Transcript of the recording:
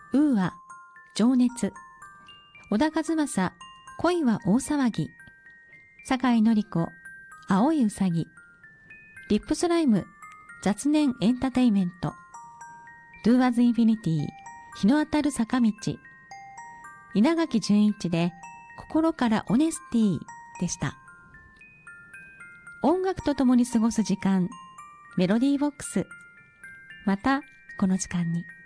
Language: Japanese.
ウーア、情熱、小田和正、恋は大騒ぎ、酒井紀子、青いうさぎ、リップスライム、雑念エンターテイメント、Do as Infinity、日の当たる坂道、稲垣潤一で心からオネスティでした。音楽とともに過ごす時間、メロディーボックス。またこの時間に。